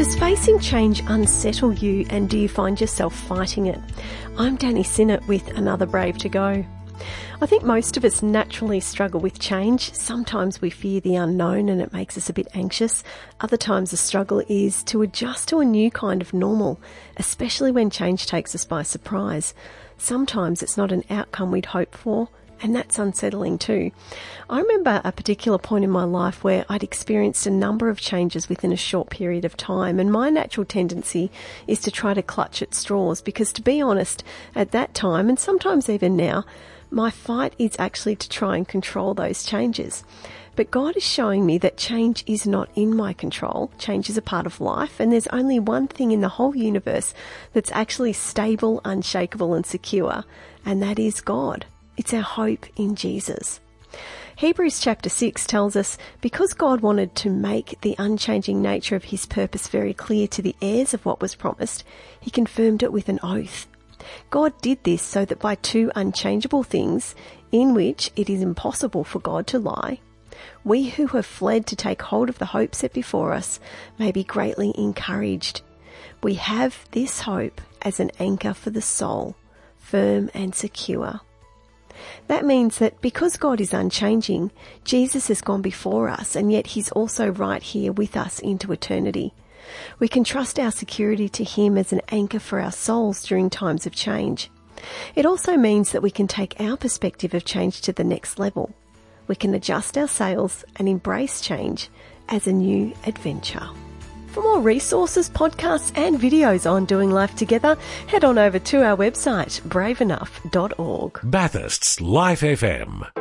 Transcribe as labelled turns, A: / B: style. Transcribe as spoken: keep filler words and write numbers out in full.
A: Does facing change unsettle you, and do you find yourself fighting it? I'm Danny Sinnott with another Brave to Go. I think most of us naturally struggle with change. Sometimes we fear the unknown and it makes us a bit anxious. Other times the struggle is to adjust to a new kind of normal, especially when change takes us by surprise. Sometimes it's not an outcome we'd hoped for, and that's unsettling too. I remember a particular point in my life where I'd experienced a number of changes within a short period of time, and my natural tendency is to try to clutch at straws because, to be honest, at that time, and sometimes even now, my fight is actually to try and control those changes. But God is showing me that change is not in my control. Change is a part of life, and there's only one thing in the whole universe that's actually stable, unshakable and secure, and that is God. It's our hope in Jesus. Hebrews chapter six tells us, because God wanted to make the unchanging nature of his purpose very clear to the heirs of what was promised, he confirmed it with an oath. God did this so that by two unchangeable things, in which it is impossible for God to lie, we who have fled to take hold of the hope set before us may be greatly encouraged. We have this hope as an anchor for the soul, firm and secure. That means that because God is unchanging, Jesus has gone before us, and yet he's also right here with us into eternity. We can trust our security to him as an anchor for our souls during times of change. It also means that we can take our perspective of change to the next level. We can adjust our sails and embrace change as a new adventure. For more resources, podcasts and videos on doing life together, head on over to our website, brave enough dot org.
B: Bathurst's Life F M.